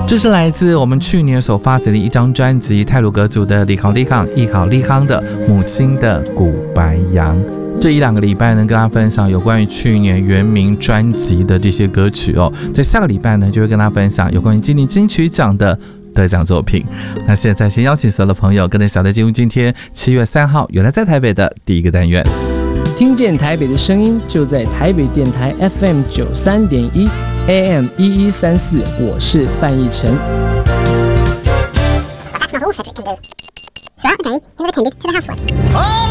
这是来自我们去年所发行的一张专辑，太鲁阁组的李考利康、易考利康的《母亲的古白杨》。这1-2个礼拜呢，跟大家分享有关于去年原名专辑的这些歌曲哦。在下个礼拜呢，就会跟大家分享有关于今年金曲奖的得奖作品。那现在先邀请所有的朋友跟着小弟进入今天7月3号原来在台北的第一个单元。 听见台北的声音，就在台北电台 FM 93.1 AM 1134，我是范逸臣。 That's not all Cedric can do. Throughout the day, he will attend to the housework.